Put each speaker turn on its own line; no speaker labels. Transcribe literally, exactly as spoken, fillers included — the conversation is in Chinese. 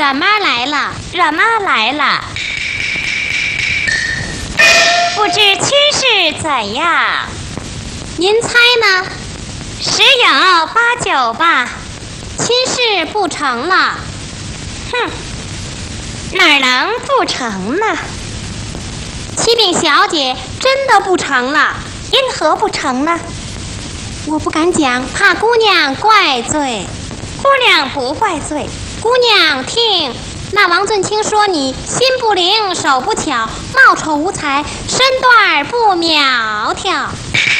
阮妈来了，阮妈来了。不知趋势怎样？
您猜呢？
十有八九吧。
亲事不成了。
哼，哪能不成呢？
启禀小姐，真的不成了。
因何不成呢？
我不敢讲，怕姑娘怪罪。
姑娘不怪罪。
姑娘听，那王俊卿说你心不灵，手不巧，貌丑无才，身段不苗条。